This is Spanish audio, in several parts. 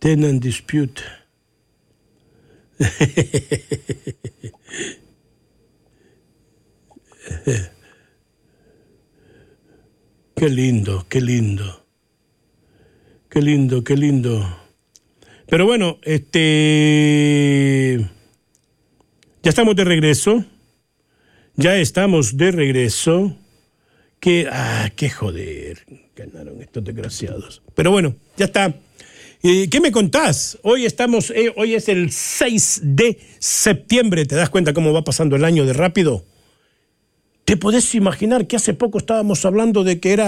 Tenant dispute. Qué lindo, qué lindo. Qué lindo, qué lindo. Pero bueno, ya estamos de regreso. Ya estamos de regreso. Qué joder. Ganaron estos desgraciados. Pero bueno, ya está. ¿Qué me contás? Hoy es el 6 de septiembre. ¿Te das cuenta cómo va pasando el año de rápido? ¿Te podés imaginar que hace poco estábamos hablando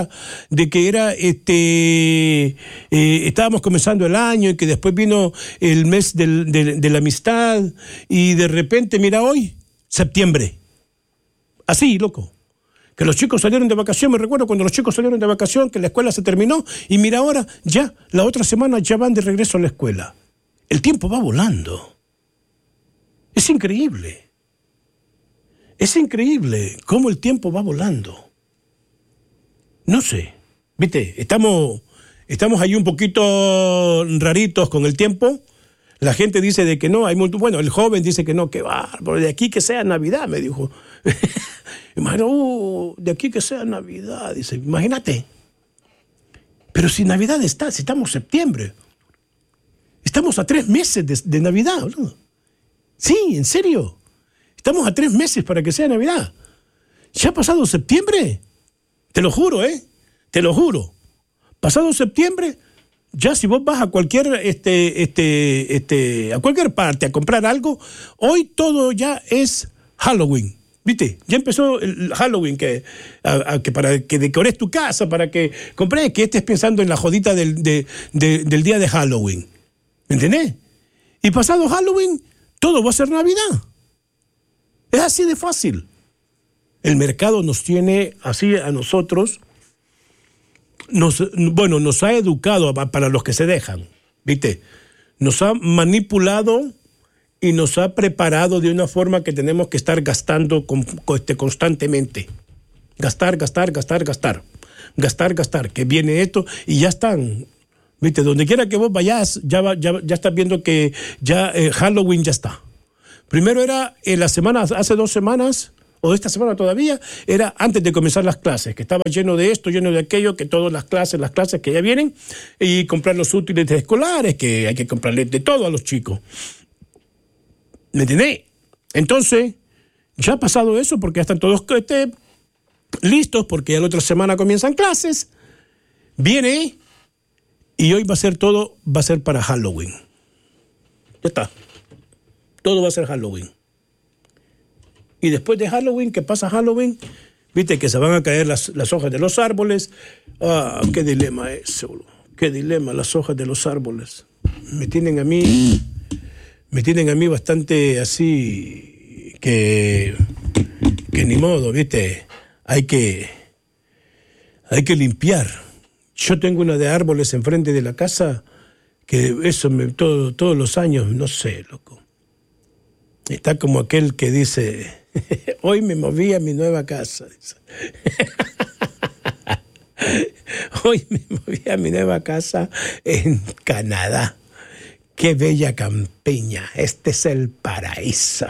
estábamos comenzando el año y que después vino el mes de la amistad y de repente, mira hoy, septiembre. Así, loco. Que los chicos salieron de vacación, me recuerdo cuando los chicos salieron de vacación, que la escuela se terminó, y mira ahora, ya, la otra semana ya van de regreso a la escuela. El tiempo va volando. Es increíble. Es increíble cómo el tiempo va volando. No sé, viste, estamos ahí un poquito raritos con el tiempo. La gente dice de que no, bueno, el joven dice que no, que va, de aquí que sea Navidad, me dijo. De aquí que sea Navidad, dice, imagínate. Pero si Navidad si estamos en septiembre, estamos a 3 meses de Navidad, boludo. Sí, en serio. Estamos a 3 meses para que sea Navidad. ¿Ya ha pasado septiembre? Te lo juro, te lo juro. Pasado septiembre, ya si vos vas a cualquier a cualquier parte a comprar algo, hoy todo ya es Halloween. ¿Viste? Ya empezó el Halloween, que para que decores tu casa, para que compres, que estés pensando en la jodita del día de Halloween. ¿Me entendés? Y pasado Halloween, todo va a ser Navidad. Es así de fácil. El mercado nos tiene así a nosotros, nos ha educado para los que se dejan, ¿viste? Nos ha manipulado y nos ha preparado de una forma que tenemos que estar gastando constantemente. Gastar, que viene esto y ya están. ¿Viste? Donde quiera que vos vayas, ya estás viendo que ya Halloween ya está. Primero era en la semana, hace 2 semanas, o esta semana todavía, era antes de comenzar las clases, que estaba lleno de esto, lleno de aquello, que todas las clases que ya vienen, y comprar los útiles escolares, que hay que comprarles de todo a los chicos. ¿Me entendés? Entonces, ya ha pasado eso, porque ya están todos listos, porque ya la otra semana comienzan clases, viene, y hoy va a ser para Halloween. Ya está. Todo va a ser Halloween. Y después de Halloween, ¿qué pasa Halloween? Viste que se van a caer las hojas de los árboles. Qué dilema ese, boludo. Qué dilema las hojas de los árboles. Me tienen a mí bastante así que ni modo, viste. Hay que limpiar. Yo tengo una de árboles enfrente de la casa que eso todos los años, no sé, loco. Está como aquel que dice, hoy me moví a mi nueva casa. Hoy me moví a mi nueva casa en Canadá. Qué bella campiña, este es el paraíso.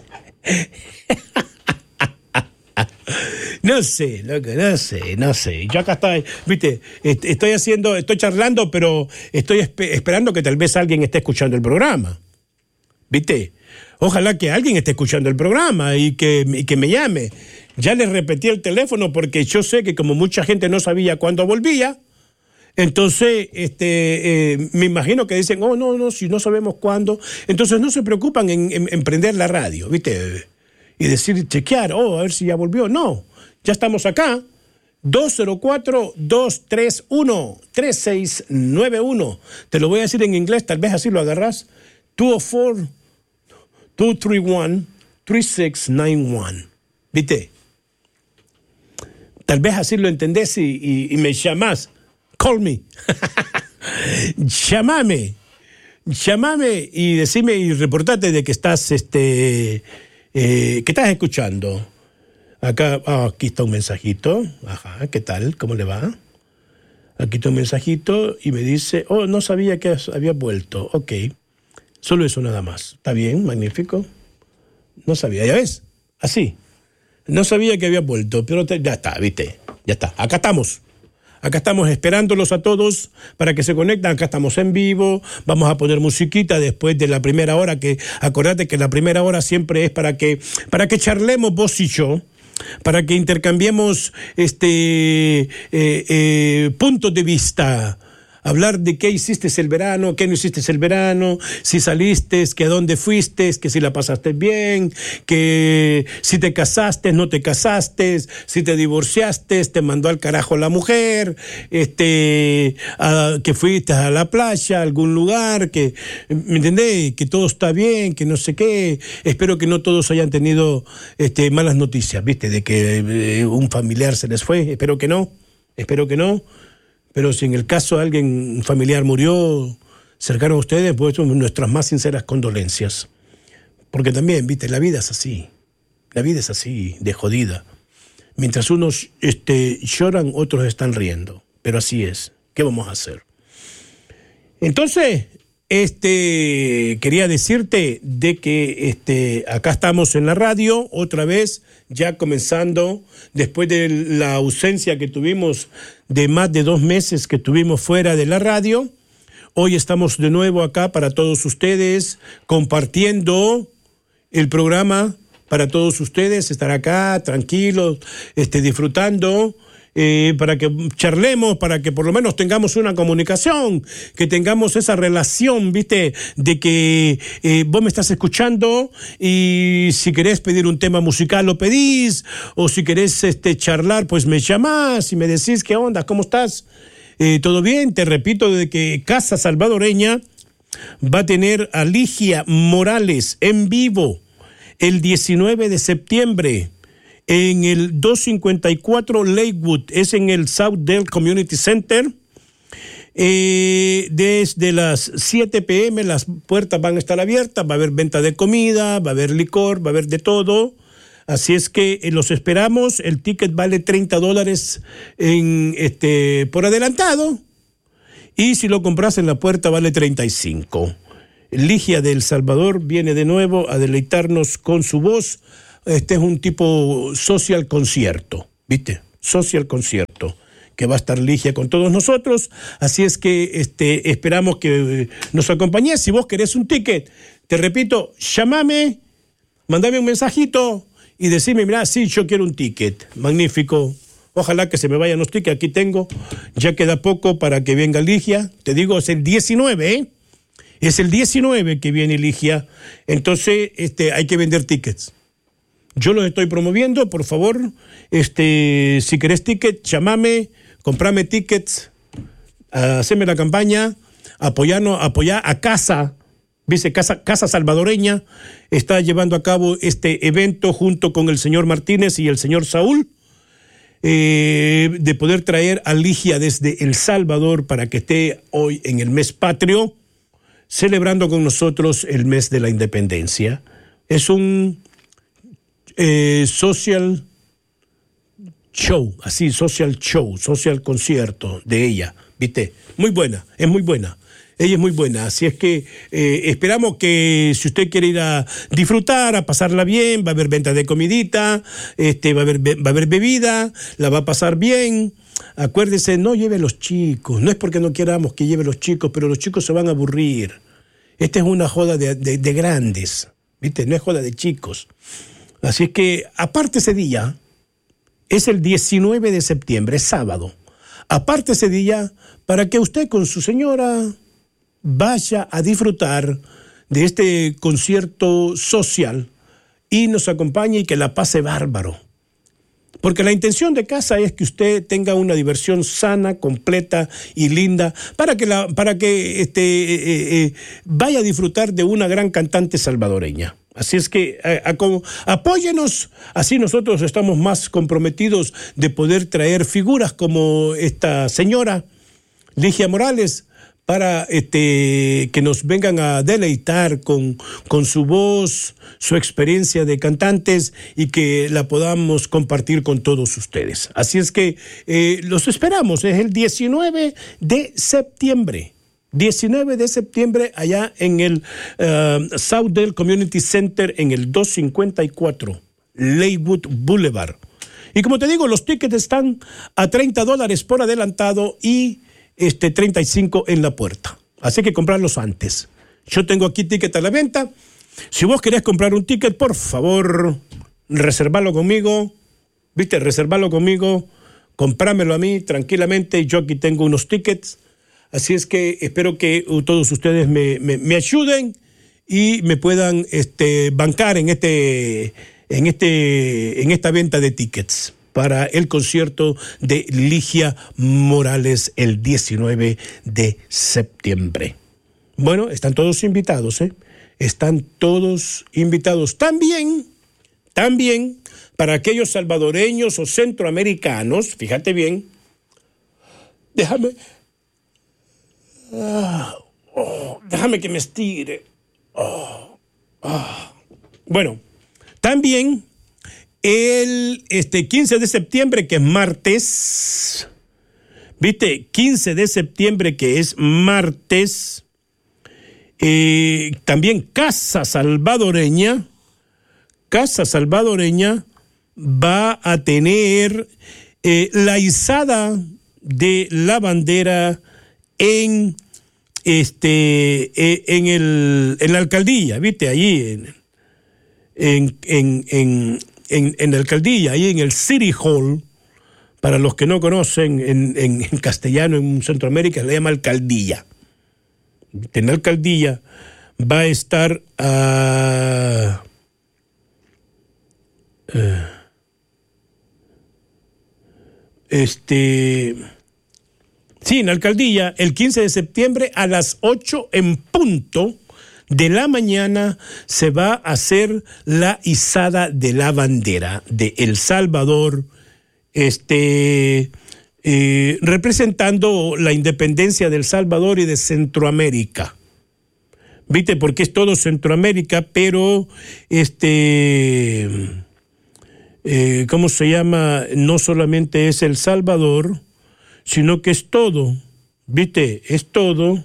No sé, loco, no sé. Yo acá estoy, viste, estoy charlando, pero estoy esperando que tal vez alguien esté escuchando el programa. ¿Viste? Ojalá que alguien esté escuchando el programa y que me llame. Ya les repetí el teléfono porque yo sé que como mucha gente no sabía cuándo volvía, entonces me imagino que dicen, no, si no sabemos cuándo. Entonces no se preocupan en prender la radio, ¿viste? Y decir, chequear, a ver si ya volvió. No, ya estamos acá. 204-231-3691. Te lo voy a decir en inglés, tal vez así lo agarrás. 204-231-3691. ¿Viste? Tal vez así lo entendés y me llamás. Call me. Llámame y decime y reportate de que estás, que estás escuchando. Acá, aquí está un mensajito. Ajá, ¿qué tal? ¿Cómo le va? Aquí está un mensajito y me dice, oh, no sabía que había vuelto. Ok, solo eso nada más. Está bien, magnífico. No sabía, ya ves, así. No sabía que había vuelto, pero ya está, viste, ya está. Acá estamos esperándolos a todos para que se conecten. Acá estamos en vivo, vamos a poner musiquita después de la primera hora, que acordate que la primera hora siempre es para que charlemos vos y yo, para que intercambiemos puntos de vista. Hablar de qué hiciste el verano, qué no hiciste el verano, si saliste, que a dónde fuiste, que si la pasaste bien, que si te casaste, no te casaste, si te divorciaste, te mandó al carajo la mujer, que fuiste a la playa, a algún lugar, que, ¿me entendés? Que todo está bien, que no sé qué. Espero que no todos hayan tenido malas noticias, ¿viste? De que un familiar se les fue. Espero que no. Pero si en el caso de alguien, un familiar murió cercano a ustedes, pues nuestras más sinceras condolencias. Porque también, viste, la vida es así, de jodida. Mientras unos lloran, otros están riendo. Pero así es. ¿Qué vamos a hacer? Entonces, quería decirte de que acá estamos en la radio, otra vez, ya comenzando, después de la ausencia que tuvimos de más de 2 meses que tuvimos fuera de la radio. Hoy estamos de nuevo acá para todos ustedes, compartiendo el programa para todos ustedes, estar acá tranquilos, disfrutando, para que charlemos, para que por lo menos tengamos una comunicación, que tengamos esa relación, ¿viste? De que vos me estás escuchando y si querés pedir un tema musical lo pedís, o si querés charlar, pues me llamás y me decís qué onda, cómo estás, todo bien. Te repito de que Casa Salvadoreña va a tener a Ligia Morales en vivo el 19 de septiembre. En el 254 Lakewood, es en el Southdale Community Center. Desde las 7 p.m. las puertas van a estar abiertas, va a haber venta de comida, va a haber licor, va a haber de todo. Así es que los esperamos. El ticket vale $30 por adelantado. Y si lo compras en la puerta vale $35. Ligia de El Salvador viene de nuevo a deleitarnos con su voz. Este es un tipo social concierto, ¿viste? Social concierto, que va a estar Ligia con todos nosotros. Así es que esperamos que nos acompañes. Si vos querés un ticket, te repito, llámame, mandame un mensajito y decime, mirá, sí, yo quiero un ticket. Magnífico. Ojalá que se me vayan los tickets. Aquí tengo, ya queda poco para que venga Ligia. Te digo, es el 19, ¿eh? Es el 19 que viene Ligia. Entonces, hay que vender tickets. Yo los estoy promoviendo, por favor. Si querés ticket, llamame, comprame tickets, haceme la campaña, apoyá a Casa, dice Casa Salvadoreña, está llevando a cabo este evento junto con el señor Martínez y el señor Saúl, de poder traer a Ligia desde El Salvador para que esté hoy en el mes patrio, celebrando con nosotros el mes de la independencia. Es un social show, así, social concierto de ella, ¿viste? Muy buena, es muy buena. Ella es muy buena, así es que esperamos que si usted quiere ir a disfrutar, a pasarla bien, va a haber venta de comidita, va a haber bebida, la va a pasar bien. Acuérdese, no lleve los chicos, no es porque no queramos que lleve los chicos, pero los chicos se van a aburrir. Esta es una joda de grandes, ¿viste? No es joda de chicos. Así es que, aparte ese día, es el 19 de septiembre, es sábado. Aparte ese día, para que usted con su señora vaya a disfrutar de este concierto social y nos acompañe y que la pase bárbaro. Porque la intención de Casa es que usted tenga una diversión sana, completa y linda para que vaya a disfrutar de una gran cantante salvadoreña. Así es que apóyenos, así nosotros estamos más comprometidos de poder traer figuras como esta señora, Ligia Morales, para que nos vengan a deleitar con su voz, su experiencia de cantantes y que la podamos compartir con todos ustedes. Así es que los esperamos, es el 19 de septiembre. 19 de septiembre allá en el Southdale Community Center en el 254 Leywood Boulevard. Y como te digo, los tickets están a $30 por adelantado y 35 en la puerta. Así que comprarlos antes. Yo tengo aquí ticket a la venta. Si vos querés comprar un ticket, por favor, reservalo conmigo. ¿Viste? Reservalo conmigo. Comprámelo a mí tranquilamente. Yo aquí tengo unos tickets. Así es que espero que todos ustedes me ayuden y me puedan bancar en esta venta de tickets para el concierto de Ligia Morales el 19 de septiembre. Bueno, están todos invitados, ¿eh? Están todos invitados. También, para aquellos salvadoreños o centroamericanos, fíjate bien, déjame que me estire. Bueno, también el 15 de septiembre, que es martes, ¿viste? 15 de septiembre, que es martes, también Casa Salvadoreña va a tener la izada de la bandera en la alcaldía, ¿viste? Allí en la alcaldía, ahí en el City Hall. Para los que no conocen, en castellano, en Centroamérica, le llama alcaldía. En la alcaldía va a estar sí, en la alcaldía, el 15 de septiembre a las 8 en punto de la mañana se va a hacer la izada de la bandera de El Salvador, representando la independencia de El Salvador y de Centroamérica. ¿Viste? Porque es todo Centroamérica, pero ¿cómo se llama? No solamente es El Salvador, sino que es todo, ¿viste? Es todo.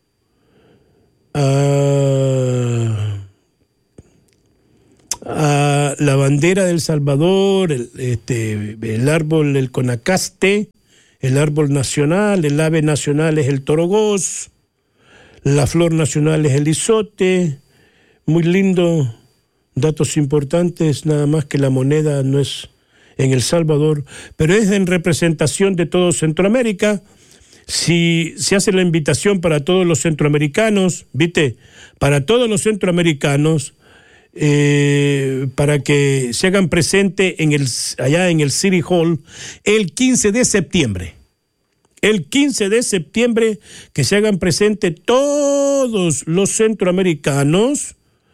La bandera de El Salvador, el árbol, el conacaste, el árbol nacional, el ave nacional es el torogós, la flor nacional es el izote. Muy lindo. Datos importantes, nada más que la moneda no es en El Salvador, pero es en representación de todo Centroamérica. Si se hace la invitación para todos los centroamericanos, ¿viste? Para todos los centroamericanos, para que se hagan presente allá en el City Hall el 15 de septiembre. El 15 de septiembre, que se hagan presente todos los centroamericanos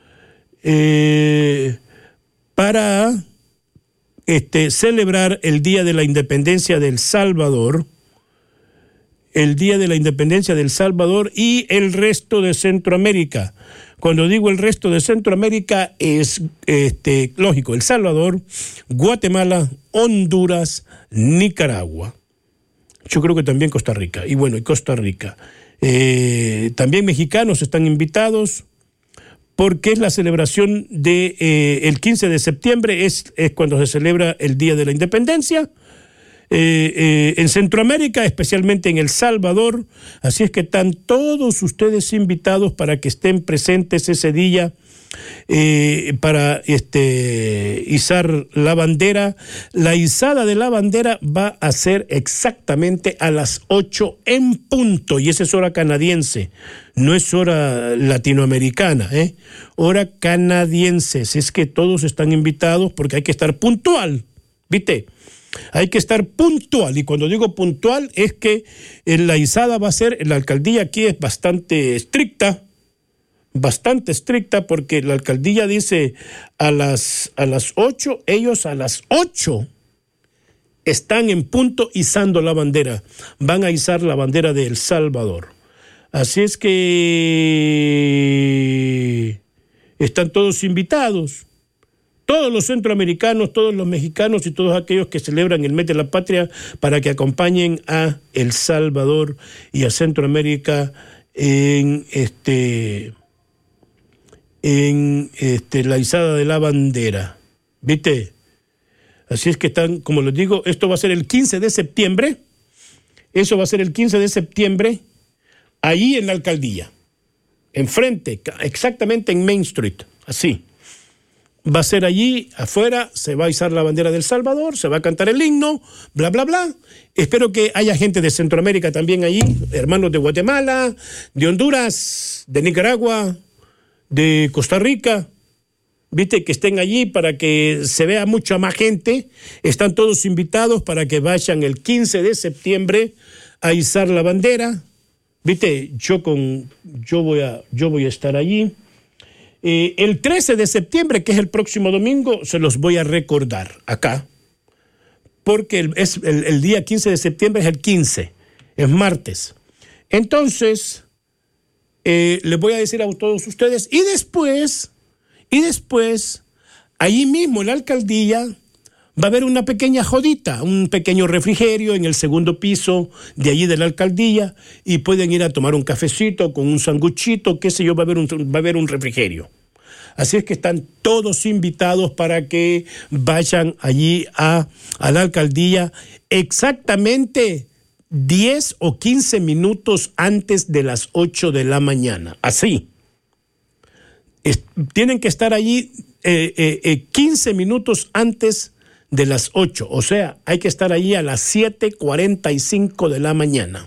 para celebrar el Día de la Independencia de El Salvador, el Día de la Independencia de El Salvador y el resto de Centroamérica. Cuando digo el resto de Centroamérica es lógico, El Salvador, Guatemala, Honduras, Nicaragua. Yo creo que también Costa Rica. Y bueno, y Costa Rica. También mexicanos están invitados, porque es la celebración de el 15 de septiembre, es cuando se celebra el Día de la Independencia. En Centroamérica, especialmente en El Salvador. Así es que están todos ustedes invitados para que estén presentes ese día para izar la bandera. La izada de la bandera va a ser exactamente a las 8 en punto, y esa es hora canadiense, no es hora latinoamericana, hora canadiense. Así es que todos están invitados porque hay que estar puntual, ¿viste? Hay que estar puntual, y cuando digo puntual es que la izada va a ser, la alcaldía aquí es bastante estricta, porque la alcaldía dice a las 8, ellos a las 8 están en punto izando la bandera, van a izar la bandera de El Salvador. Así es que están todos invitados. Todos los centroamericanos, todos los mexicanos y todos aquellos que celebran el mes de la patria para que acompañen a El Salvador y a Centroamérica en la izada de la bandera. ¿Viste? Así es que están, como les digo, esto va a ser el 15 de septiembre. Eso va a ser el 15 de septiembre, ahí en la alcaldía. Enfrente, exactamente en Main Street, así. Va a ser allí, afuera, se va a izar la bandera del Salvador, se va a cantar el himno, bla, bla, bla. Espero que haya gente de Centroamérica también allí, hermanos de Guatemala, de Honduras, de Nicaragua, de Costa Rica, viste, que estén allí para que se vea mucha más gente. Están todos invitados para que vayan el 15 de septiembre a izar la bandera. Viste, yo voy a estar allí. El 13 de septiembre, que es el próximo domingo, se los voy a recordar acá, porque el día 15 de septiembre es el 15, es martes. Entonces, les voy a decir a todos ustedes, y después, allí mismo en la alcaldía, va a haber una pequeña jodita, un pequeño refrigerio en el segundo piso de allí de la alcaldía, y pueden ir a tomar un cafecito con un sanguchito, qué sé yo, va a haber un refrigerio. Así es que están todos invitados para que vayan allí a la alcaldía exactamente 10 o 15 minutos antes de las 8 de la mañana. Así. Tienen que estar allí 15 minutos antes de las 8, o sea, hay que estar allí a las 7:45 de la mañana.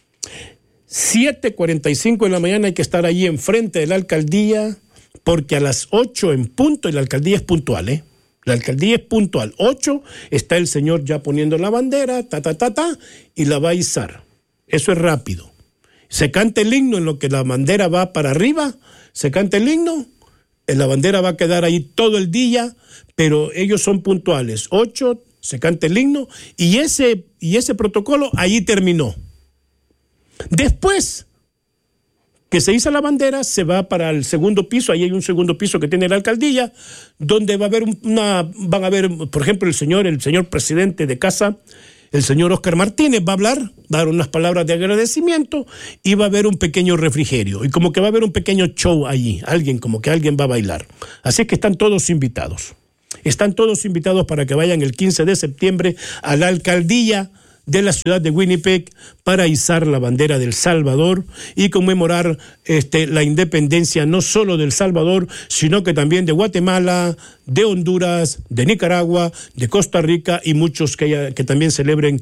7:45 de la mañana hay que estar allí enfrente de la alcaldía, porque a las 8 en punto, y la alcaldía es puntual, La alcaldía es puntual. 8 está el señor ya poniendo la bandera, y la va a izar. Eso es rápido. Se canta el himno en lo que la bandera va para arriba, se canta el himno, la bandera va a quedar ahí todo el día, pero ellos son puntuales. 8, se canta el himno, y ese protocolo ahí terminó. Después que se iza la bandera, se va para el segundo piso. Ahí hay un segundo piso que tiene la alcaldía, donde van a haber, por ejemplo, el señor presidente de casa, el señor Oscar Martínez va a hablar, va a dar unas palabras de agradecimiento, y va a haber un pequeño refrigerio, y como que va a haber un pequeño show allí, alguien va a bailar. Así es que están todos invitados. Están todos invitados para que vayan el 15 de septiembre a la alcaldía de la ciudad de Winnipeg para izar la bandera del Salvador y conmemorar la independencia no solo del Salvador, sino que también de Guatemala, de Honduras, de Nicaragua, de Costa Rica, y muchos que también celebren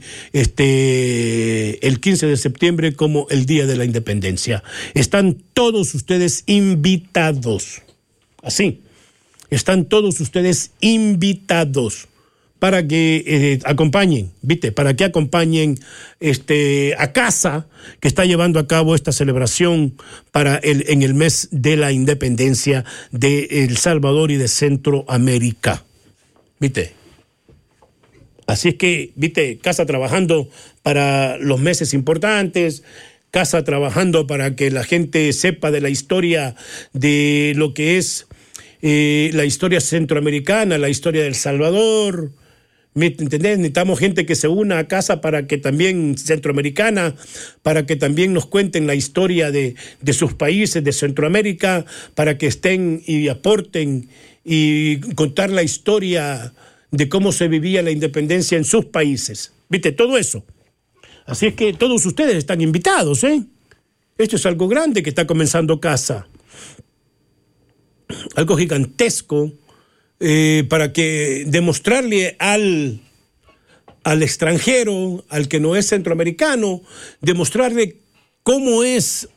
el 15 de septiembre como el Día de la Independencia. Están todos ustedes invitados. Así, están todos ustedes invitados para que acompañen, para que acompañen a casa, que está llevando a cabo esta celebración en el mes de la independencia de El Salvador y de Centroamérica. Así es que, casa trabajando para los meses importantes, casa trabajando para que la gente sepa de la historia de lo que es la historia centroamericana, la historia del Salvador. ¿Me entendés? Necesitamos gente que se una a casa para que también, centroamericana, para que también nos cuenten la historia de sus países, de Centroamérica, para que estén y aporten y contar la historia de cómo se vivía la independencia en sus países. Todo eso. Así es que todos ustedes están invitados, Esto es algo grande que está comenzando casa. Algo gigantesco. Para que demostrarle al extranjero, al que no es centroamericano, demostrarle cómo es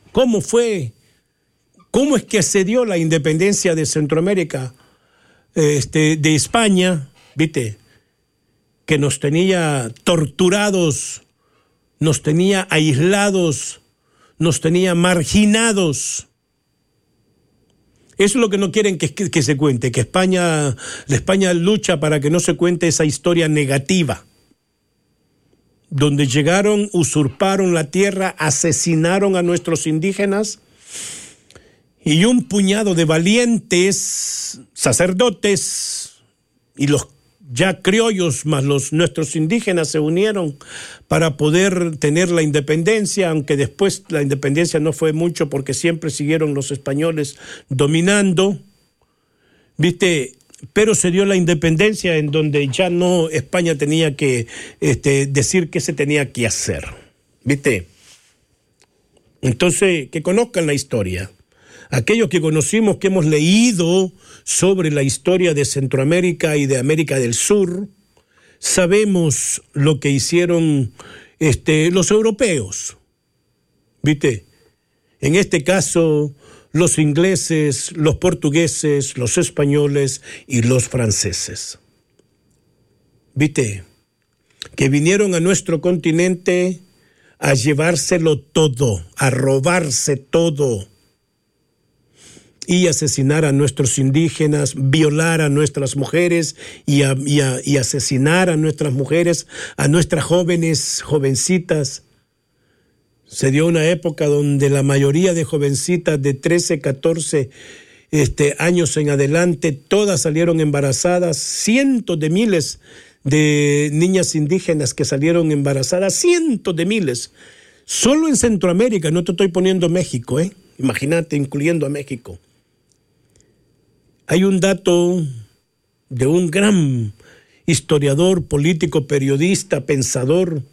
que se dio la independencia de Centroamérica, de España, que nos tenía torturados, nos tenía aislados, nos tenía marginados. Eso es lo que no quieren que se cuente, que España lucha para que no se cuente esa historia negativa donde llegaron, usurparon la tierra, asesinaron a nuestros indígenas, y un puñado de valientes sacerdotes y los ya criollos más nuestros indígenas se unieron para poder tener la independencia, aunque después la independencia no fue mucho porque siempre siguieron los españoles dominando, ¿viste? Pero se dio la independencia en donde ya no España tenía que decir qué se tenía que hacer, ¿viste? Entonces, que conozcan la historia. Aquellos que conocimos, que hemos leído sobre la historia de Centroamérica y de América del Sur, sabemos lo que hicieron los europeos, ¿viste? En este caso, los ingleses, los portugueses, los españoles y los franceses, ¿viste? Que vinieron a nuestro continente a llevárselo todo, a robarse todo, y asesinar a nuestros indígenas, violar a nuestras mujeres y asesinar a nuestras mujeres, a nuestras jovencitas. Se dio una época donde la mayoría de jovencitas de 13, 14 años en adelante, todas salieron embarazadas, cientos de miles de niñas indígenas que salieron embarazadas, cientos de miles. Solo en Centroamérica, no te estoy poniendo México, imagínate, incluyendo a México. Hay un dato de un gran historiador, político, periodista, pensador,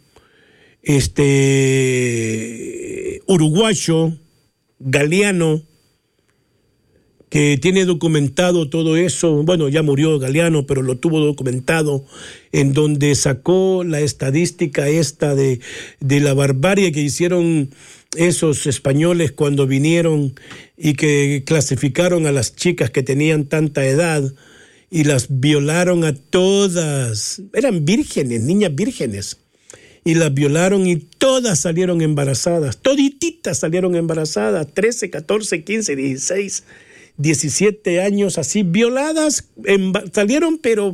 uruguayo, Galeano, que tiene documentado todo eso. Bueno, ya murió Galeano, pero lo tuvo documentado, en donde sacó la estadística de la barbarie que hicieron esos españoles cuando vinieron y que clasificaron a las chicas que tenían tanta edad y las violaron a todas. Eran vírgenes, niñas vírgenes. Y las violaron y todas salieron embarazadas, todititas salieron embarazadas, 13, 14, 15, 16, 17 años así, violadas, salieron, pero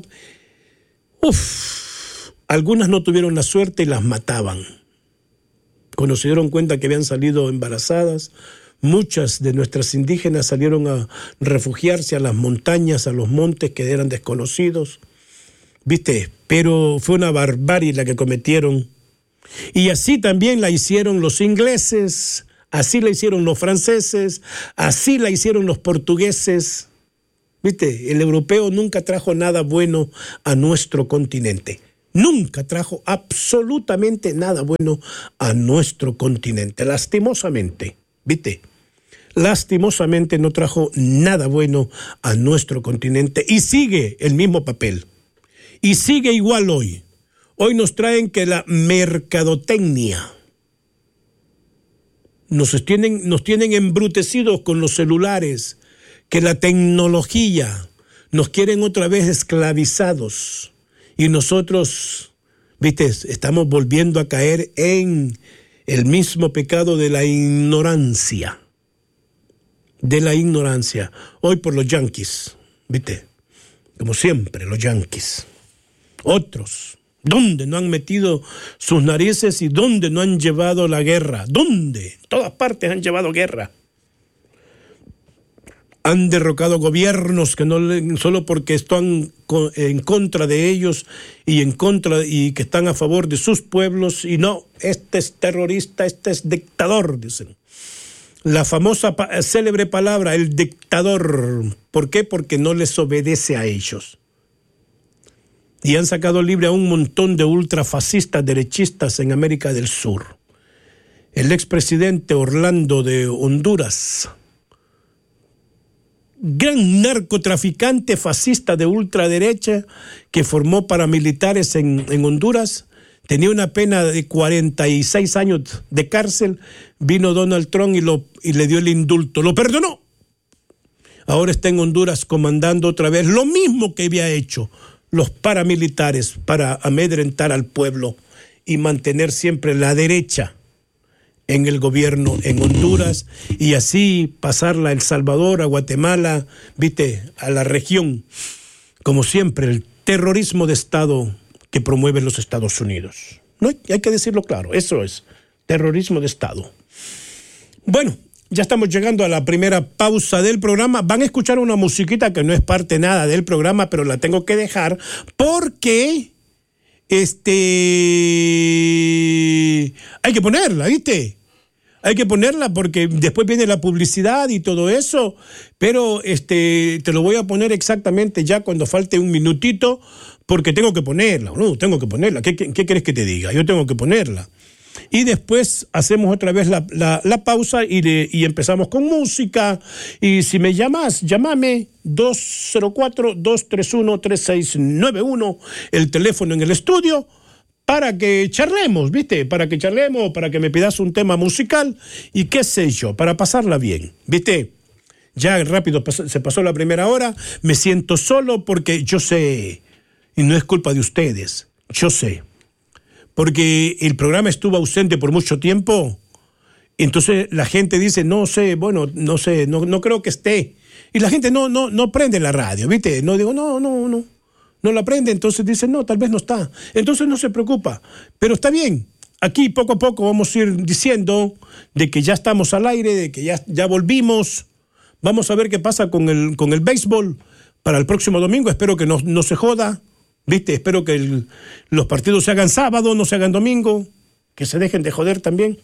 algunas no tuvieron la suerte y las mataban. Cuando se dieron cuenta que habían salido embarazadas, muchas de nuestras indígenas salieron a refugiarse a las montañas, a los montes que eran desconocidos, ¿viste? Pero fue una barbarie la que cometieron. Y así también la hicieron los ingleses, así la hicieron los franceses, así la hicieron los portugueses. ¿Viste? El europeo nunca trajo nada bueno a nuestro continente. Nunca trajo absolutamente nada bueno a nuestro continente. Lastimosamente, ¿viste? Lastimosamente no trajo nada bueno a nuestro continente y sigue el mismo papel. Y sigue igual hoy. Hoy nos traen que la mercadotecnia nos tienen embrutecidos con los celulares, que la tecnología nos quieren otra vez esclavizados y nosotros, viste, estamos volviendo a caer en el mismo pecado de la ignorancia. Hoy por los yanquis, viste, como siempre los yanquis. Otros, ¿dónde no han metido sus narices y dónde no han llevado la guerra? ¿Dónde? En todas partes han llevado guerra. Han derrocado gobiernos que no solo porque están en contra de ellos y que están a favor de sus pueblos, y no, este es terrorista, este es dictador, dicen. La famosa célebre palabra, el dictador. ¿Por qué? Porque no les obedece a ellos. Y han sacado libre a un montón de ultrafascistas derechistas en América del Sur. El expresidente Orlando de Honduras, gran narcotraficante fascista de ultraderecha que formó paramilitares en Honduras, tenía una pena de 46 años de cárcel. Vino Donald Trump y le dio el indulto, lo perdonó. Ahora está en Honduras comandando otra vez lo mismo que había hecho los paramilitares para amedrentar al pueblo y mantener siempre la derecha en el gobierno en Honduras, y así pasarla a El Salvador, a Guatemala, viste, a la región, como siempre, el terrorismo de Estado que promueven los Estados Unidos. No, hay que decirlo claro, eso es terrorismo de Estado. Bueno, ya estamos llegando a la primera pausa del programa. Van a escuchar una musiquita que no es parte nada del programa, pero la tengo que dejar porque hay que ponerla, ¿viste? Hay que ponerla porque después viene la publicidad y todo eso, pero te lo voy a poner exactamente ya cuando falte un minutito, porque tengo que ponerla, ¿no? Tengo que ponerla. ¿Qué querés que te diga? Yo tengo que ponerla. Y después hacemos otra vez la pausa y empezamos con música. Y si me llamas, llámame 204-231-3691, el teléfono en el estudio, para que charlemos, ¿viste? Para que charlemos, para que me pidas un tema musical y qué sé yo, para pasarla bien, ¿viste? Ya rápido se pasó la primera hora, me siento solo porque yo sé, y no es culpa de ustedes, yo sé, porque el programa estuvo ausente por mucho tiempo, entonces la gente dice, no sé, no creo que esté, y la gente no prende la radio, ¿viste? No digo, no la prende, entonces dice, no, tal vez no está. Entonces no se preocupa, pero está bien. Aquí poco a poco vamos a ir diciendo de que ya estamos al aire, de que ya volvimos. Vamos a ver qué pasa con el béisbol para el próximo domingo. Espero que no se joda, ¿viste? Espero que los partidos se hagan sábado, no se hagan domingo, que se dejen de joder también.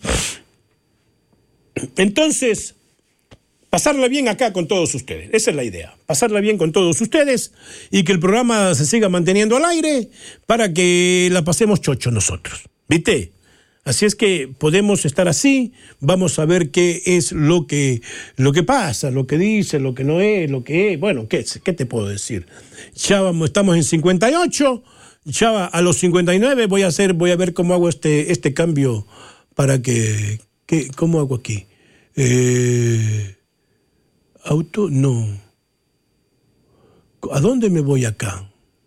Entonces, pasarla bien acá con todos ustedes, esa es la idea, pasarla bien con todos ustedes y que el programa se siga manteniendo al aire para que la pasemos chocho nosotros, ¿viste? Así es que podemos estar así, vamos a ver qué es lo que pasa, lo que dice, lo que no es, lo que es, bueno, ¿qué te puedo decir? Ya estamos en 58, ya a los 59 voy a ver cómo hago este cambio para ¿cómo hago aquí? Auto, no. ¿A dónde me voy acá?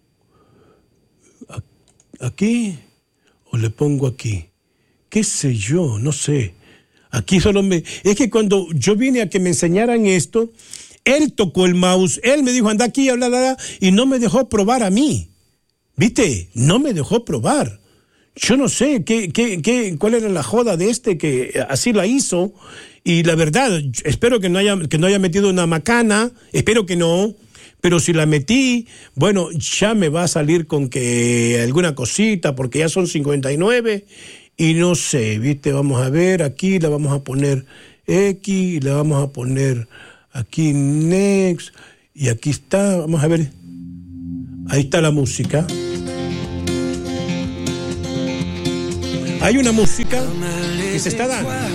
¿Aquí? ¿O le pongo aquí? ¿Qué sé yo? No sé. Aquí es que cuando yo vine a que me enseñaran esto, él tocó el mouse, él me dijo, anda aquí, bla, y no me dejó probar a mí. ¿Viste? No me dejó probar. Yo no sé cuál era la joda de que así la hizo. Y la verdad, espero que no haya metido una macana, espero que no, pero si la metí, bueno, ya me va a salir con que alguna cosita, porque ya son 59 y no sé, ¿viste? Vamos a ver, aquí la vamos a poner X, y la vamos a poner aquí Next, y aquí está, vamos a ver, ahí está la música. Hay una música que se está dando.